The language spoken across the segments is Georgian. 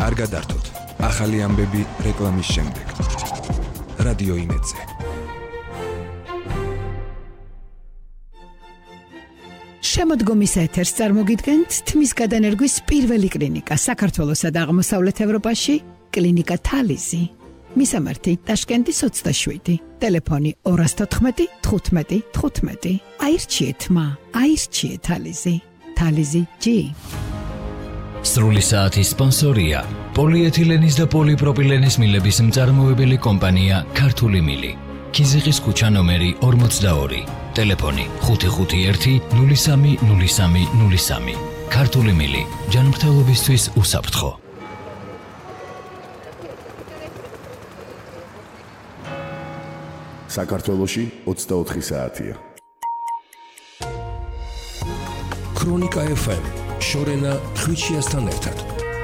არ გადართოთ. ახალი ამბები რეკლამის შემდეგ. რადიო იმედზე. შემოდგომის ეთერს წარმოგიდგენთ თმის გადანერგვის პირველი კლინიკა საქართველოსა და აღმოსავლეთ ევროპაში, კლინიკა თალიზი. მისამართი ტაშკენტის 27, ტელეფონი 214 15 15. აირჩიეთ მა, აირჩიეთ თალიზი. თალიზი G. სრული საათის სპონსორია პოლიეთილენის და პოლიპროპილენის მილების მწარმოებელი კომპანია ქართული მილი. ქიზიყის ქუჩა ნომერი 42, ტელეფონი 551 03 03 03. ქართული მილი, ჯანმრთელობისთვის უსაფრთხო. საქართველოში 24 საათია. ქრონიკა FM, შორენა ხვიჩიასთან ერთად.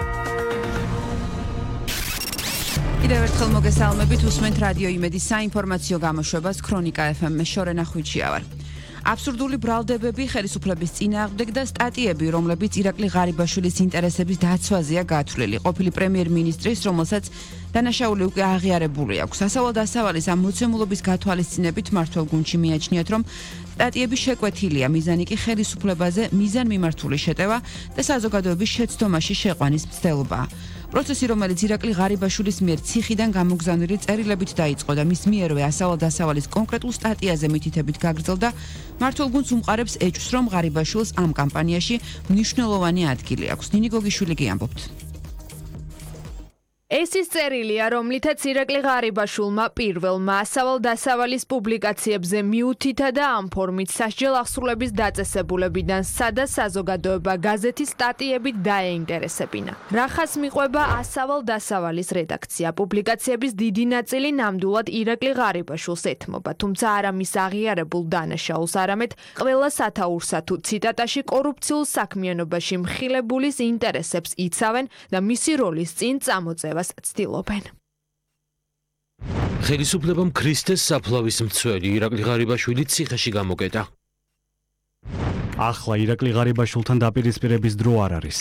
კიდევ ერთხელ მოგესალმებით, უსმენთ რადიო იმედის საინფორმაციო გამოშვებას ქრონიკა FM-ში შორენა ხვიჩია ვარ. აბსურდული ბრალდებები, ხელისუფლების წინააღმდეგ და სტატიები, რომლებიც ირაკლი ღარიბაშვილის ინტერესების დაცვაზეა გათვლილი. ყოფილი პრემიერ-მინისტრის, რომელსაც დანაშაული უკვე აღიარებული აქვს. სასავალ დასავალის ამ მოცემულობის გათვალისწინებით მმართველ გუნდში მიაჩნიათ, რომ სტატიები შეკვეთილია, მიზანი კი ხელისუფლებაზე მიზანმიმართული შეტევა და საზოგადოების შეცდომაში შეყვანის მცდელობაა. პროცესი, რომელიც ირაკლი ღარიბაშვილის მიერ ციხიდან გამოგზავნილი წერილებით დაიწყო და მის მიერვე ასავალ დასავალის კონკრეტულ სტატიაზე მითითებით გაგრძელდა, მმართველ გუნდს უმყარებს ეჭვს, რომ ღარიბაშვილს ამ კამპანიაში მნიშვნელოვანი ადგილი აქვს. ნინი გოგიშვილი გიამბობთ. ეს ის წერილია, რომლითაც ირაკლი ღარიბაშვილმა პირველმა ასავალ დასავალის პუბლიკაციებზე მიუთითა და ამ ფორმით სასჯელ აღსრულების დაწესებულებიდან სადა საზოგადოება გაზეთის სტატიებით დაეინტერესებინა. რახას მიყვება ასავალ დასავალის რედაქცია. პუბლიკაციების დიდი ნაწილი ნამდვილად ირაკლი ღარიბაშვილს ეთმობა, თუმცა არა მის აღიარებულ დანაშაულს, არამედ ყველა სათაურსა თუ ციტატაში კორუფციულ საქმიანობაში მხილებულის ინტერესებს იცავენ და მისი როლის წინ წამოწევა ცდილობენ. ხელისუფლებამ ქრისტეს საფლავის მცველი ირაკლი ღარიბაშვილი ციხეში გამოკეტა. ახლა ირაკლი ღარიბაშვილთან დაპირისპირების დრო არ არის.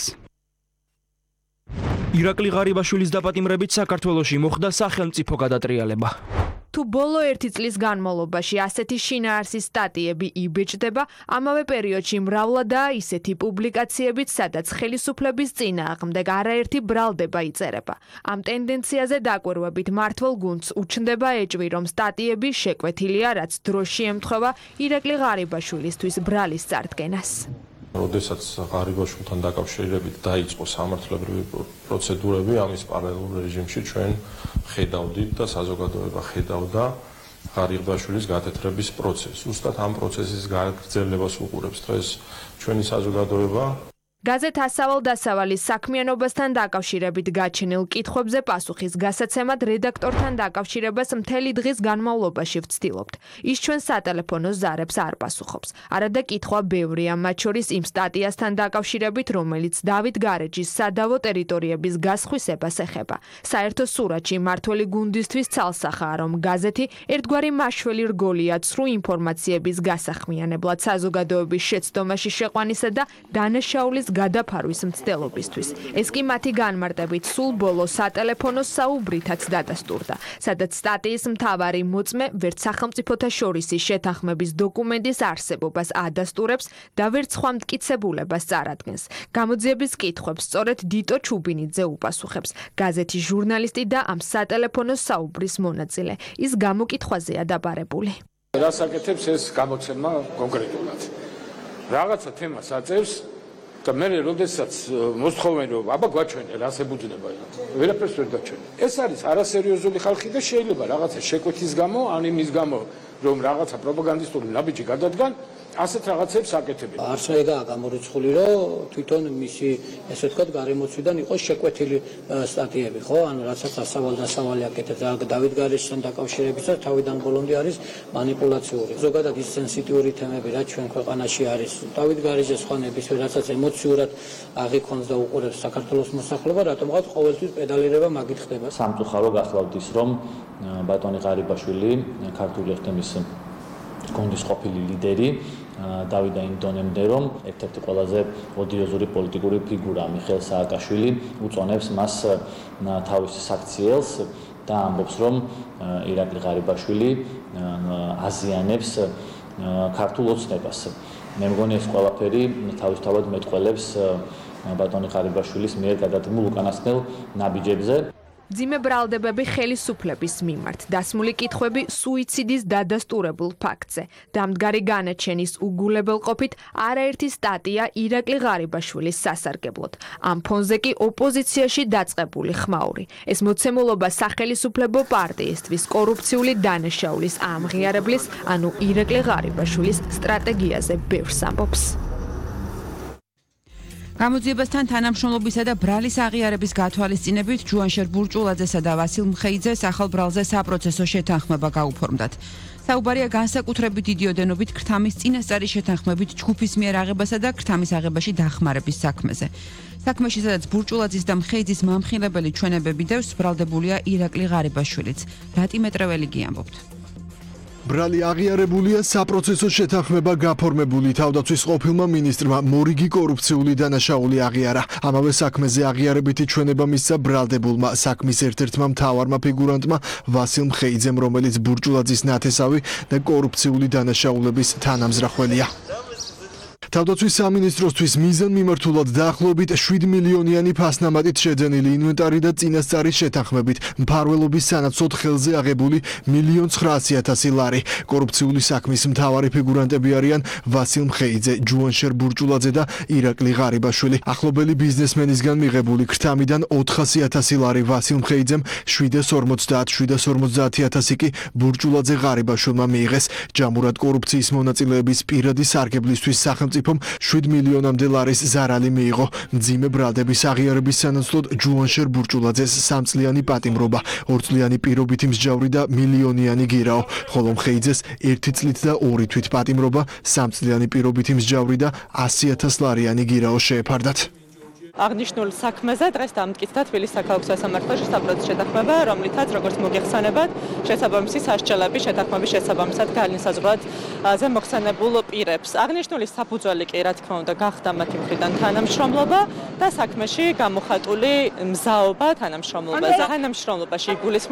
ირაკლი ღარიბაშვილის დაპატიმრებით საქართველოში მოხდა სახელმწიფო გადატრიალება. თუ ბოლო 1 წლის განმავლობაში ასეთი შინაარსის სტატიები იბეჭდება, ამავე პერიოდში მრავლადაა ისეთი პუბლიკაციებიც, სადაც ხელისუფლების წინააღმდეგ არაერთი ბრალდება იწერება. ამ ტენდენციაზე დაკვირვებით მმართველ გუნდს უჩნდება ეჭვი, რომ სტატიები შეკვეთილია, რაც დროში ემთხვევა ირაკლი ღარიბაშვილისთვის ბრალის წარდგენას. როდესაც ღარიბაშვილთან დაკავშირებით დაიწყო სამართლებრივი პროცედურები, ამის პარალელურ რეჟიმში ჩვენ ხედავდით და საზოგადოება ხედავდა ღარიბაშვილის გათეთრების პროცესს. ზუსტად ამ პროცესის გაგრძელებას უყურებს დღეს ჩვენი საზოგადოება. გაზეთ ასავალ დასავალის საქმიანობასთან დაკავშირებით გაჩენილ კითხვებზე პასუხის გასაცემად რედაქტორთან დაკავშირებას მთელი დღის განმავლობაში ვცდილობთ. ის ჩვენ სატელეფონო ზარებს არ პასუხობს. არადა კითხვა ბევრია, მათ შორის იმ სტატიასთან დაკავშირებით, რომელიც დავით გარეჯის სადავო ტერიტორიების გასხვისებას ეხება. საერთო სურათში მმართველი გუნდისთვის ცალსახაა, რომ გაზეთი ერთგვარი მაშველი რგოლია ცრუ ინფორმაციების გასახმიანებლად საზოგადოების შეცდომაში შეყვანისა და დანაშაულის გადაფარვის მცდელობისთვის. ეს კი მათი განმარტებით სულ ბოლო სატელეფონო საუბრითაც დადასტურდა, სადაც სტატიის მთავარი მოწმე ვერც სახელმწიფოთა შორისი შეთანხმების დოკუმენტის არსებობას ადასტურებს და ვერც სხვა მტკიცებულებას წარადგენს. გამოძიების კითხვებს სწორედ დიტო ჩუბინიძე უპასუხებს, გაზეთის ჟურნალისტი და ამ სატელეფონო საუბრის მონაწილე. ის გამოკითხვაზეა დაბარებული. რას აკეთებს ეს გამოცემა კონკრეტულად? რაღაცა თემას აწევს და მე როდესაც მოსთხოვენ რომ აბა გვაჩვენე რა შეგუძნება ვერაფერს ვერ გაჩვენე. ეს არის არასერიოზული ხალხი და შეიძლება რაღაცა შეკვეთის გამო, ან იმის გამო რომ რაღაცა პროპაგანდისტული ნაბიჯი გადადგან, ასეთ რაღაცებს აკეთებენ. არსებობაა გამორიცხული, რომ თვითონ მისი ესე ვთქვათ გარემოცვიდან იყოს შეკვეთილი სტატიები, ხო? ანუ რასაც ასავალ დასავალი აკეთებს დავით გარეჯთან დაკავშირებისას თავიდან ბოლომდე არის მანიპულაციური. ზოგადად ის სენსიტიური თემები, რაც ჩვენ ქვეყანაში არის, დავით გარეჯის ხანების, რასაც ემოციურად აღიქონს და უყურებს საქართველოს მოსახლეობა, რატომღაც ყოველთვის პედალირება მაგით ხდება. სამწუხარო გახლავთ ის, რომ ბატონი ღარიბაშვილი ქართული ეხთემის გუნდის ყოფილი ლიდერი დავიდა იმ დონემდე, რომ ერთ-ერთი ყველაზე ოდიოზური პოლიტიკური ფიგურა მიხეილ სააკაშვილი უწონებს მას თავის საქციელს და ამბობს, რომ ირაკლი ღარიბაშვილი აზიანებს ქართულ ოცნებას. მე მგონი ეს ყველაფერი თავისთავად მეტყველებს ბატონი ღარიბაშვილის მიერ გადადგმულ უკანასკნელ ნაბიჯებზე. ძიმე ბრალდებები ხელისუფლების მიმართ, დასმული კითხვები სუიციდის დადასტურებულ ფაქტზე. დამდგარი განაჩენის უგულებელყოფით არაერთი სტატია ირაკლი ღარიბაშვილის სასარგებლოდ. ამ ფონზე კი ოპოზიციაში დაწყებული ხმაური. ეს მოცემულობა სახელისუფლებო პარტიისთვის კორუფციული დანაშაულის ამღიარებლის, ანუ ირაკლი ღარიბაშვილის სტრატეგიაზე ბევრს ამბობს. გამოძიებასთან თანამშრომლობისა და ბრალის აღიარების გათვალისწინებით ჯუანშერ ბურჭულაძესა და ვასილ მხეიძეს ახალ ბრალზე საპროცესო შეთანხმება გაუფორმდათ. საუბარია განსაკუთრებით დიდი ოდენობით ქრთამის წინასწარი შეთანხმებით ჯგუფის მიერ აღებასა და ქრთამის აღებაში დახმარების საქმეზე. საქმეში, სადაც ბურჭულაძის და მხეიძის მამხილებელი ჩვენებები დევს, ბრალდებულია ირაკლი ღარიბაშვილიც. რატი მეტრეველი გიამბობთ. ბრალი აღიარებულია, საპროცესო შეთანხმება გაფორმებული, თავდაცვის ყოფილმა მინისტრმა მორიგი კორუფციული დანაშაული აღიარა. ამავე საქმეზე აღიარებითი ჩვენება მისცა ბრალდებულმა საქმის ერთ-ერთმა მთავარმა ფიგურანტმა ვასილ მხეიძემ, რომელიც ბურჭულაძის ნათესავი და კორუფციული დანაშაულების თანამზრახველია. თავდაცვის სამინისტროსთვის მიზანმიმართულად დაახლოებით 7 მილიონიანი ფასნამატით შეძენილი ინვენტარი და წინასწარი შეთანხმებით მფარველობის სანაცვლოდ ხელზე აღებული 1,900,000 ლარი. კორუფციული საქმის მთავარი ფიგურანტები არიან ვასილ მხეიძე, ჯუანშერ ბურჭულაძე და ირაკლი ღარიბაშვილი. ახლობელი ბიზნესმენისგან მიღებული ქრთამიდან 400,000 ლარი ვასილ მხეიძემ, 750,000 კი ბურჭულაძე ღარიბაშვილმა მიიღეს. ჯამურად კორუფციის მონაწილეების პირადი სარგებლისთვის სახელმწიფომ 7 მილიონამდე ლარის ზარალი მიიღო. მძიმე ბრალდების აღიარების სანაცვლოდ ჯუანშერ ბურჭულაძეს 3 წლიანი პატიმრობა, 2 წლიანი პირობითი მსჯავრი და მილიონიანი გირაო, ხოლო მხეიძეს 1 წლით და 2 თვით პატიმრობა, 3 წლიანი პირობითი მსჯავრი და 100,000 ლარიანი გირაო შეეფარდათ. აღნიშნულ საქმეზე დღეს დამტკიცდა თბილისის საქალაქო სასამართლოში საპროცესო შეთანხმება, რომლითაც როგორც მოგეხსენებათ, შესაბამისი სასჯელები შეთანხმების შესაბამისად განისაზღვრათ ზემოხსენებულ პირებს. აღნიშნული საფუძველი კი რა თქმა უნდა გახდა მათი მხრიდან თანამშრომლობა და საქმეში გამოხატული მზაობა თანამშრომლობაზე. თანამშრომლობაში იგულისხმება